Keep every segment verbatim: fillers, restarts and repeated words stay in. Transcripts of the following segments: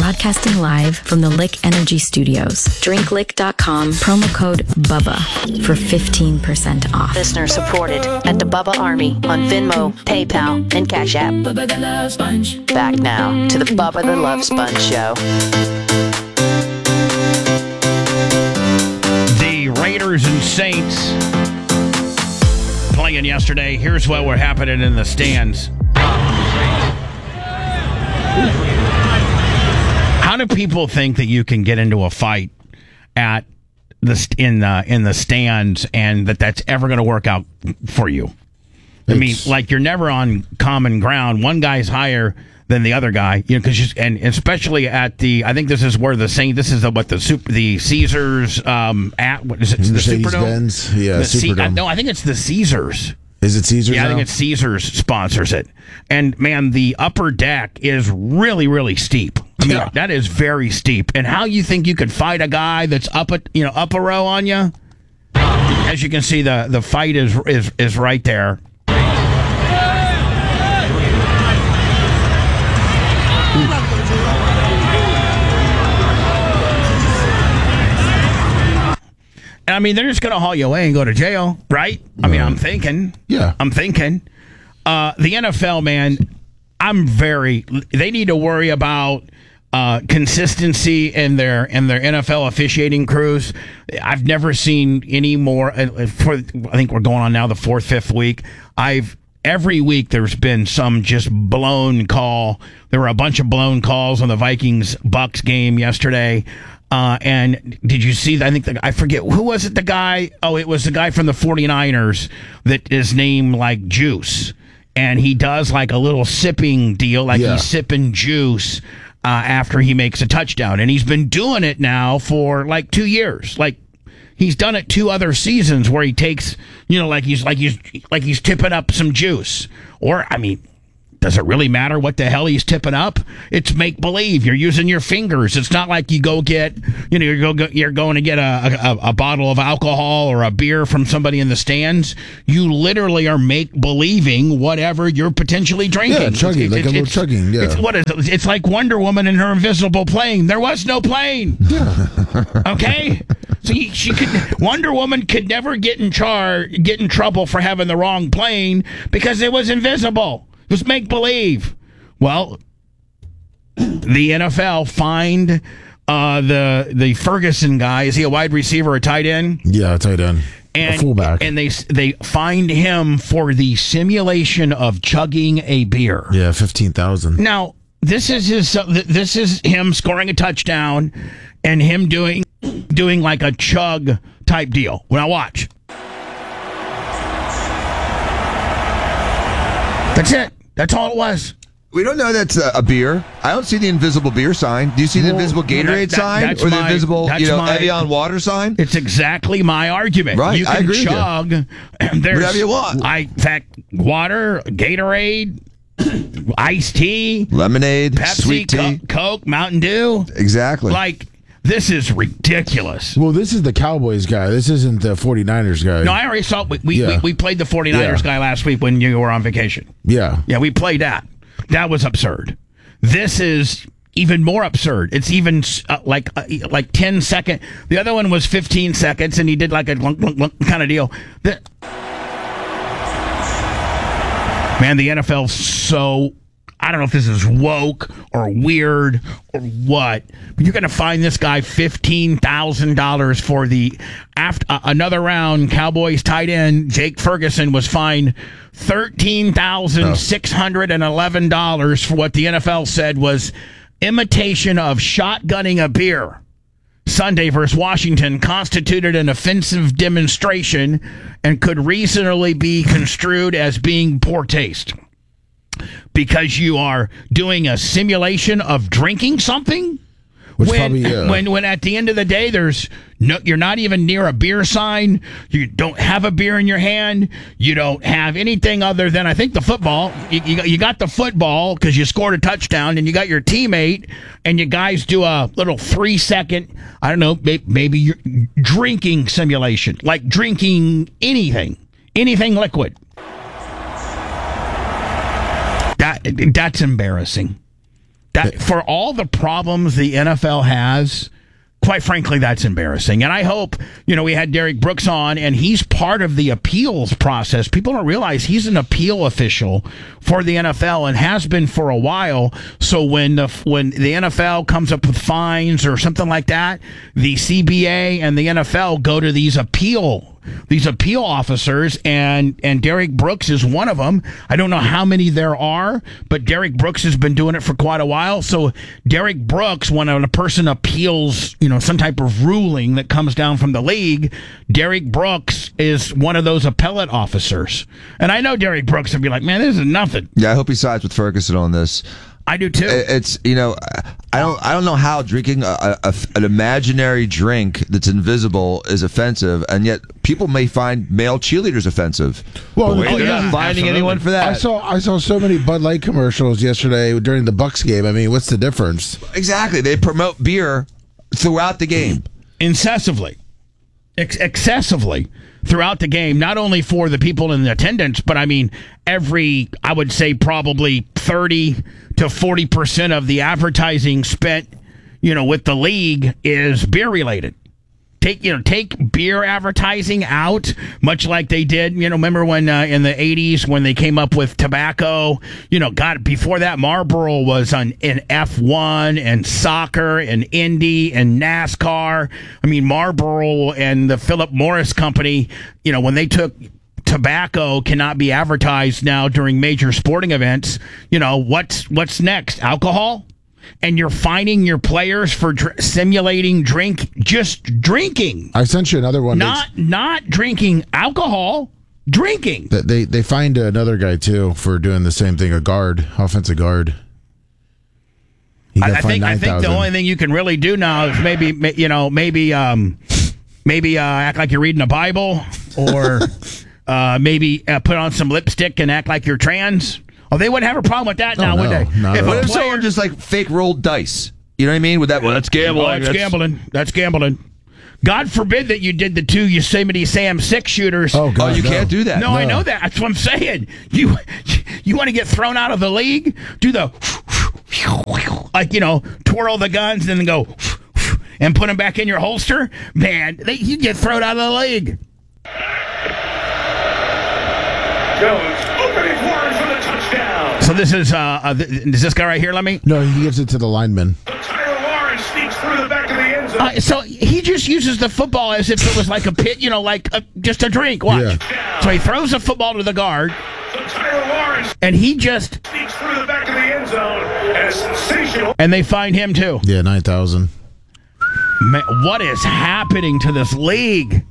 broadcasting live from the Lick Energy Studios. drink lick dot com, promo code BUBBA for fifteen percent off. Listener supported at the Bubba Army on Venmo, PayPal, and Cash App. Bubba the Love Sponge. Back now to the Bubba the Love Sponge Show. The Raiders and Saints playing yesterday. Here's what were happening in the stands. How do people think that you can get into a fight at the in the in the stands and that that's ever going to work out for you? I mean, like, you're never on common ground. One guy's higher than the other guy, you know, because and especially at the, I think this is where the Saint, this is the, what the super, the Caesars um at what is it? The Mercedes Superdome? Benz, yeah, the Superdome. C, no, I think it's the Caesars. Is it Caesars? Yeah, now? I think it's Caesars sponsors it. And man, the upper deck is really, really steep. I mean, Yeah. that is very steep. And how you think you could fight a guy that's up a you know up a row on you? As you can see, the the fight is is is right there. And I mean, they're just going to haul you away and go to jail, right? I mean, I'm thinking. Yeah. I'm thinking. Uh, the N F L, man, I'm very. They need to worry about uh, consistency in their in their N F L officiating crews. I've never seen any more. Uh, for I think we're going on now the fourth, fifth week. I've every week there's been some just blown call. There were a bunch of blown calls on the Vikings Bucks game yesterday. Uh, and did you see, I think, the, I forget, who was it, the guy? Oh, it was the guy from the 49ers that is named, like, Juice. And he does, like, a little sipping deal, like Yeah. he's sipping juice uh, after he makes a touchdown. And he's been doing it now for, like, two years. Like, he's done it two other seasons where he takes, you know, like he's, like he's, like he's tipping up some juice. Or, I mean... Does it really matter what the hell he's tipping up? It's make believe. You're using your fingers. It's not like you go get, you know, you're go you're going to get a, a a bottle of alcohol or a beer from somebody in the stands. You literally are make believing whatever you're potentially drinking. Yeah, chugging, It's- like it's- a little it's- chugging, yeah. It's, what is it? It's like Wonder Woman and her invisible plane. There was no plane. Yeah. Okay, so he, she could. Wonder Woman could never get in char get in trouble for having the wrong plane because it was invisible. It was make believe. Well, the N F L fined uh, the the Ferguson guy. Is he a wide receiver or a tight end? Yeah, tight end. And, a fullback. And they they fined him for the simulation of chugging a beer. Yeah, fifteen thousand. Now, this is his. This is him scoring a touchdown, and him doing doing like a chug type deal. Now watch. That's it. That's all it was. We don't know that's a, a beer. I don't see the invisible beer sign. Do you see the Well, invisible Gatorade that- that- sign that's or the my- invisible, that's you know, my- Evian water sign? It's exactly my argument. Right, You I can agree with you. chug. There's, Whatever you want. I, in fact, water, Gatorade, iced tea, Lemonade, Pepsi, sweet tea. Co- Coke, Mountain Dew. Exactly. Like, this is ridiculous. Well, this is the Cowboys guy. This isn't the 49ers guy. No, I already saw. We we, Yeah. we, we played the 49ers Yeah. guy last week when you were on vacation. Yeah. Yeah, we played that. That was absurd. This is even more absurd. It's even uh, like uh, like ten second. The other one was fifteen seconds, and he did like a lunk, lunk, lunk kind of deal. The, man, the N F L's so. I don't know if this is woke or weird or what, but you're going to find this guy fifteen thousand dollars for the after uh, another round. Cowboys tight end Jake Ferguson was fined thirteen thousand six hundred eleven dollars for what the N F L said was imitation of shotgunning a beer. Sunday versus Washington constituted an offensive demonstration and could reasonably be construed as being poor taste. Because you are doing a simulation of drinking something? Which when, probably, yeah. when when at the end of the day there's no, you're not even near a beer sign, you don't have a beer in your hand, you don't have anything other than I think the football. You, you, got, you got the football because you scored a touchdown, and you got your teammate, and you guys do a little three second, I don't know, maybe, maybe you're drinking simulation, like drinking anything, anything liquid. That that's embarrassing. That for all the problems the N F L has, quite frankly, that's embarrassing. And I hope, you know, we had Derek Brooks on, and he's part of the appeals process. People don't realize he's an appeal official for the N F L and has been for a while. So when the when the N F L comes up with fines or something like that, the C B A and the N F L go to these appeal these appeal officers, and and Derek Brooks is one of them. I don't know how many there are, but Derek Brooks has been doing it for quite a while. So Derek Brooks, when a person appeals, you know, some type of ruling that comes down from the league, Derek Brooks is one of those appellate officers. And I know Derek Brooks would be like, man, this is nothing. Yeah, I hope he sides with Ferguson on this. I do too. It's, you know, I don't I don't know how drinking a, a, an imaginary drink that's invisible is offensive, and yet people may find male cheerleaders offensive. Well, But oh, they're yeah, not finding absolutely. anyone for that. I saw I saw so many Bud Light commercials yesterday during the Bucks game. I mean, what's the difference? Exactly. They promote beer throughout the game. Incessively, Ex- excessively throughout the game, not only for the people in attendance, but I mean, every, I would say probably thirty to forty percent of the advertising spent, you know, with the league is beer related. Take, you know, take beer advertising out, much like they did, you know, remember when uh, in the eighties when they came up with tobacco, you know, God, before that Marlboro was on in F one and soccer and Indy and NASCAR. I mean, Marlboro and the Philip Morris Company, you know, when they took tobacco cannot be advertised now during major sporting events, you know, what's what's next? Alcohol? And you're fining your players for dr- simulating drink, just drinking, I sent you another one. not not drinking alcohol, drinking. That they they find another guy too for doing the same thing. A guard, offensive guard. He got I, I fined think I nine think the thousand. only thing you can really do now is maybe ma- you know maybe um, maybe uh, act like you're reading a Bible, or uh, maybe uh, put on some lipstick and act like you're trans. Oh, they wouldn't have a problem with that Oh, now, would no, they? not at If all. a What if player- someone just like fake rolled dice? You know what I mean? With that, well, that's gambling. Oh, that's gambling. That's gambling. God forbid that you did the two Yosemite Sam six shooters. Oh, Oh, God, you no. can't do that. no, I know that. That's what I'm saying. You you want to get thrown out of the league? Do the like you know twirl the guns and then go and put them back in your holster. Man, they, you get thrown out of the league. Jones opening forward for the touchdown. So this is uh, uh th- is this guy right here? Let me. No, he gives it to the lineman. Tyler Lawrence sneaks through the back of the end zone. Uh, so he just uses the football as if it was like a pit, you know, like a, just a drink. Watch. Yeah. So he throws the football to the guard, So Tyler Lawrence and he just sneaks through the back of the end zone and a sensational. and they find him too. Yeah, nine thousand. Man, what is happening to this league?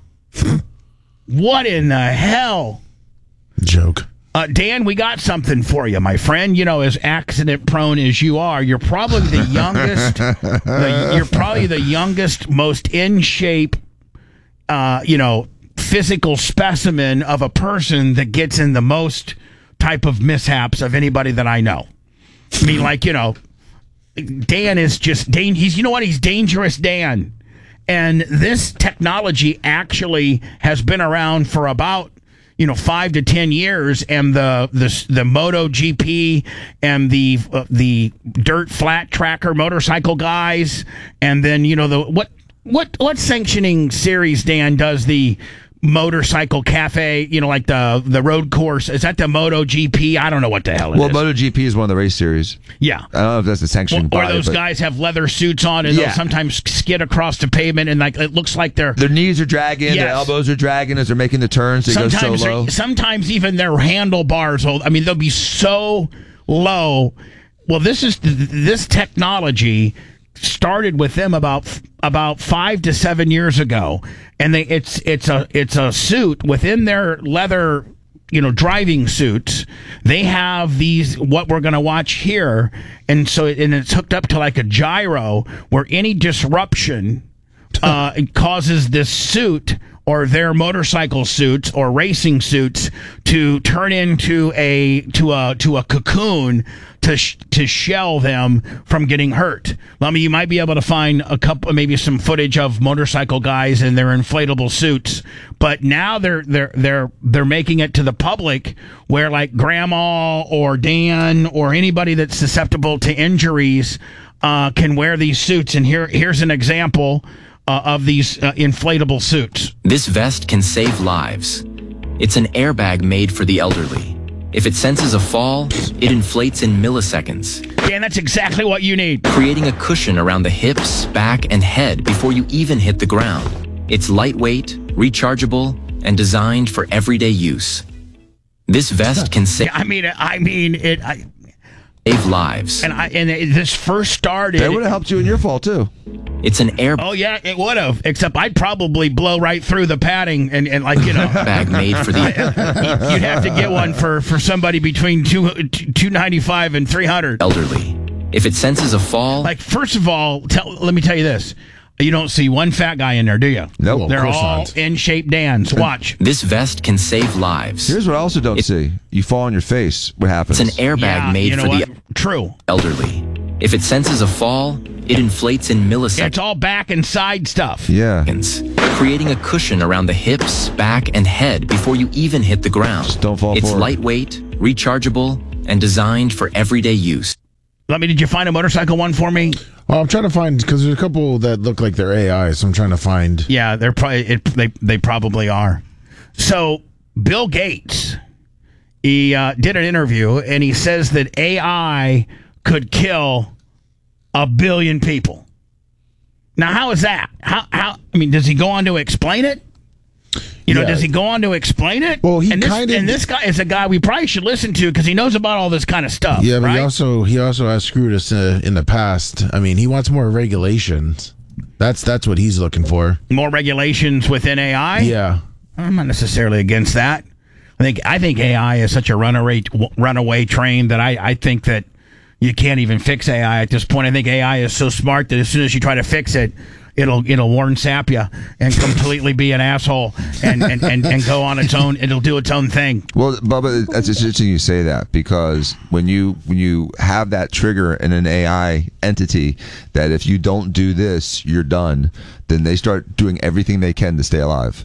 What in the hell? Joke. Uh, Dan, we got something for you, my friend. You know, as accident prone as you are, you're probably the youngest. the, you're probably the youngest, most in shape, uh, you know, physical specimen of a person that gets in the most type of mishaps of anybody that I know. I mean, like, you know, Dan is just, Dan, he's, you know what? He's dangerous Dan. And this technology actually has been around for about, you know, five to ten years, and the the the MotoGP and the uh, the dirt flat tracker motorcycle guys, and then you know the what what what sanctioning series, Dan, does the motorcycle cafe, you know, like the the road course? Is that the MotoGP? I don't know what the hell it Well, is. MotoGP is one of the race series. Yeah. I don't know if that's the sanctioning Or body, those but guys have leather suits on, and Yeah. they'll sometimes skid across the pavement, and like it looks like they're their knees are dragging, their Yes. elbows are dragging as they're making the turns. They go so sometimes low. they're- sometimes even their handlebars will, I mean, they'll be so low. Well, this is this technology started with them about about five to seven years ago, and they it's it's a it's a suit within their leather, you know, driving suits. They have these what we're going to watch here, and so and it's hooked up to like a gyro where any disruption uh, it causes this suit or their motorcycle suits or racing suits to turn into a to a to a cocoon to sh- to shell them from getting hurt. I mean, you might be able to find a couple, maybe some footage of motorcycle guys in their inflatable suits But now they're they're they're they're making it to the public where like Grandma or Dan or anybody that's susceptible to injuries uh, can wear these suits. And here here's an example uh, of these uh, inflatable suits. This vest can save lives. It's an airbag made for the elderly. If it senses a fall, it inflates in milliseconds, Dan, that's exactly what you need. creating a cushion around the hips, back, and head before you even hit the ground. It's lightweight, rechargeable, and designed for everyday use. This vest can save I mean, I mean it. I, lives. and I and it, this first started. That would have helped you in your fall too. It's an airbag Oh yeah, it would have. Except I'd probably blow right through the padding and, and like you know, made for the you'd have to get one for, for somebody between two two ninety five and three hundred. elderly. If it senses a fall, Like first of all, tell, let me tell you this: you don't see one fat guy in there, do you? No, of they're course all not. in shape Dans. Watch. this vest can save lives. Here's what I also don't see: you fall on your face. What happens? It's an airbag Yeah, made you know for what? the True. elderly. If it senses a fall, it inflates in milliseconds. It's all back and side stuff. Yeah. Creating a cushion around the hips, back, and head before you even hit the ground. Just don't fall It's forward. lightweight, rechargeable, and designed for everyday use. Let me. Did you find a motorcycle one for me? Well, I'm trying to find because there's a couple that look like they're A I, so I'm trying to find. Yeah, they're probably it, they they probably are. So Bill Gates, he uh, did an interview and he says that A I could kill a billion people. Now, how is that? How how? I mean, does he go on to explain it? You know, Yeah. does he go on to explain it? Well, he and this, kinda- and this guy is a guy we probably should listen to because he knows about all this kind of stuff. Yeah, but right? he also he also has screwed us uh, in the past. I mean, he wants more regulations. That's that's what he's looking for. more regulations within A I. Yeah. I'm not necessarily against that. I think I think A I is such a runaway runaway train that I, I think that you can't even fix A I at this point. I think A I is so smart that as soon as you try to fix it, it'll it'll warn sap you and completely be an asshole and, and, and, and go on its own. It'll do its own thing. Well, Bubba, that's interesting you say that because when you when you have that trigger in an A I entity that if you don't do this, you're done, then they start doing everything they can to stay alive.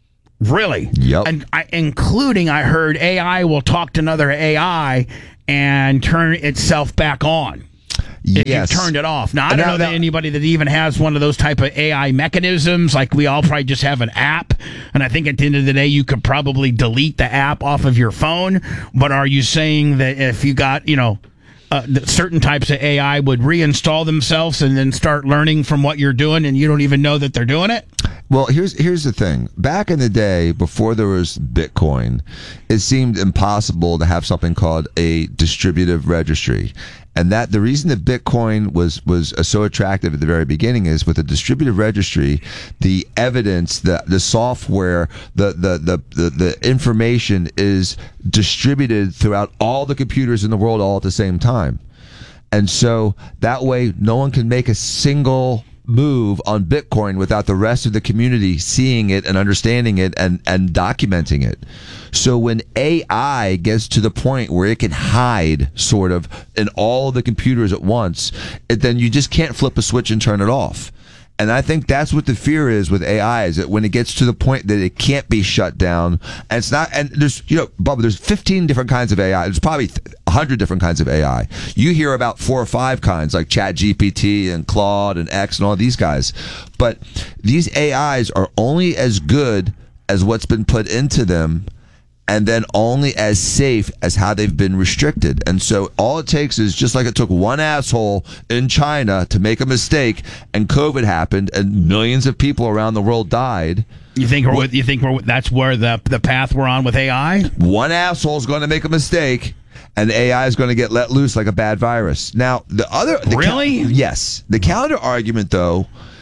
Really? Yep. And I, including, I heard A I will talk to another A I and turn itself back on. If Yes. you've turned it off. Now, I don't Now- know that now- anybody that even has one of those type of A I mechanisms. Like, we all probably just have an app. And I think at the end of the day, you could probably delete the app off of your phone. But are you saying that if you got, you know, uh, that certain types of A I would reinstall themselves and then start learning from what you're doing and you don't even know that they're doing it? Well, here's here's the thing. Back in the day, before there was Bitcoin, it seemed impossible to have something called a distributive registry. And that the reason that Bitcoin was was uh, so attractive at the very beginning is with a distributive registry, the evidence, the the software, the the the the, the information is distributed throughout all the computers in the world all at the same time. And so that way no one can make a single move on Bitcoin without the rest of the community seeing it and understanding it and, and documenting it. So when A I gets to the point where it can hide sort of in all the computers at once, it, then you just can't flip a switch and turn it off. And I think that's what the fear is with A I, is that when it gets to the point that it can't be shut down, and it's not, and there's, you know, Bubba, there's fifteen different kinds of A I. There's probably one hundred different kinds of A I. You hear about four or five kinds, like ChatGPT and Claude and X and all these guys. But these A Is are only as good as what's been put into them, and then only as safe as how they've been restricted. And so all it takes is, just like it took one asshole in China to make a mistake and COVID happened and millions of people around the world died. You think we're with, you think we're that's where the the path we're on with A I? One asshole is going to make a mistake and A I is going to get let loose like a bad virus. Now, the other... The Really? Ca- yes. The counter argument, though,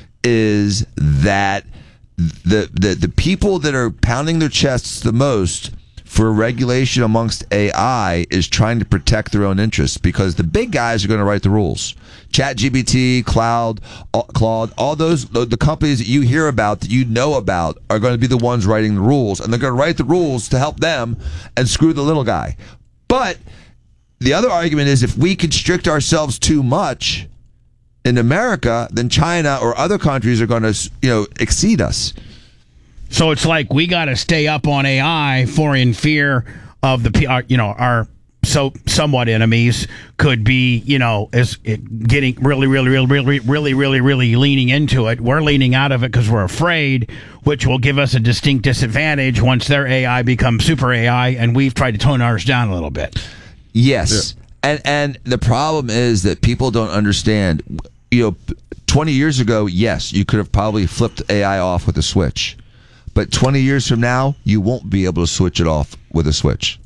is that the, the, the people that are pounding their chests the most for regulation amongst A I is trying to protect their own interests, because the big guys are going to write the rules. ChatGPT, Cloud, Claude, all those, the companies that you hear about, that you know about, are going to be the ones writing the rules, and they're going to write the rules to help them and screw the little guy. But the other argument is, if we constrict ourselves too much in America, then China or other countries are going to, you know, exceed us. So it's like we got to stay up on A I for in fear of the, P- our, you know, our so somewhat enemies could be, you know, as it getting really, really, really, really, really, really, really leaning into it. We're leaning out of it because we're afraid, which will give us a distinct disadvantage once their A I becomes super A I, and we've tried to tone ours down a little bit. Yes. Yeah. And and the problem is that people don't understand. You know, twenty years ago, yes, you could have probably flipped A I off with a switch. But twenty years from now, you won't be able to switch it off with a switch.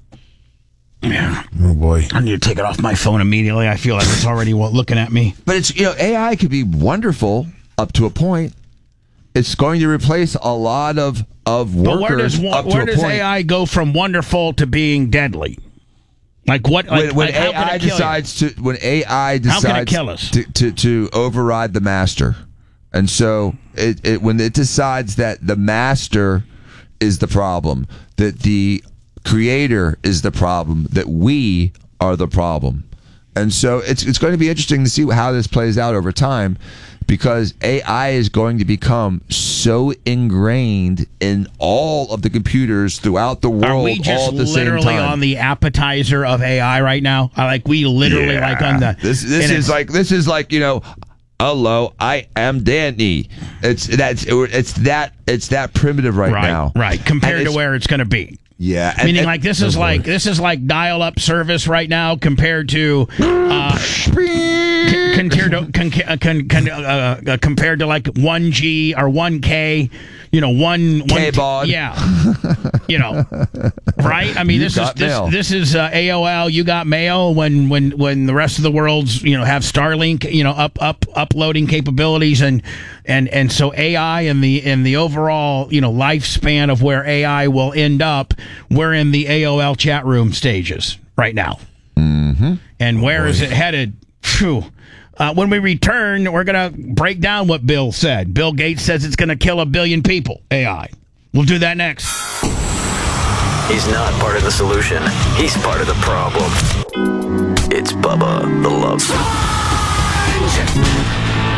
Yeah. Oh boy. I need to take it off my phone immediately. I feel like it's already looking at me. But it's, you know, A I could be wonderful up to a point. It's going to replace a lot of, of workers but where does, up where to a does point. A I go from wonderful to being deadly? Like what? Like, when when like how A can I it kill decides you? to when A I How can it decides kill us? To, to to override the master, and so it, it when it decides that the master is the problem, that the creator is the problem, that we are the problem, and so it's it's going to be interesting to see how this plays out over time, because A I is going to become so ingrained in all of the computers throughout the world Are we all just at the same literally time. on the appetizer of A I right now? I Like we literally Yeah. like on the this this and is it's- like this is like you know, hello, I am Danny. It's that's it's that it's that primitive right, right now, right compared And to it's- where it's going to be. Yeah, and- Meaning and- like this is oh, like boy. this is like dial up service right now compared to uh, c- compared to con, uh, con, con, uh, uh, compared to like one G or one K, you know, one one K-Baud. yeah, you know, right? I mean, You this is got this, mail. this is uh, A O L. You got mail when when when the rest of the world's you know have Starlink, you know, up up uploading capabilities and and and so A I and the and the overall you know lifespan of where A I will end up, we're in the A O L chat room stages right now. Mm-hmm. And where is it headed? Phew. Uh, when we return, we're going to break down what Bill said. Bill Gates says it's going to kill a billion people, A I. We'll do that next. He's not part of the solution. He's part of the problem. It's Bubba the Love Sponge.